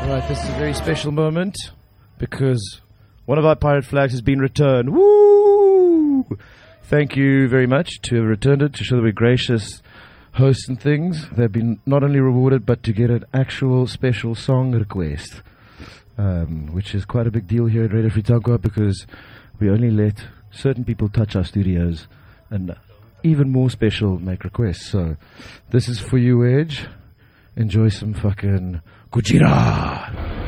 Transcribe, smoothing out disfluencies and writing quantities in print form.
Right, this is a very special moment because one of our pirate flags has been returned. Woo! Thank you very much to have returned it, to show that we're gracious hosts and things. They've been not only rewarded, but to get an actual special song request, which is quite a big deal here at Radio Free Tankwa because we only let certain people touch our studios and even more special make requests. So this is for you, Edge. Enjoy some fucking Gujira.